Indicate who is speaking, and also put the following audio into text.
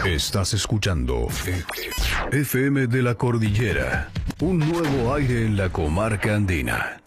Speaker 1: Estás escuchando FM de la Cordillera, un nuevo aire en la comarca andina.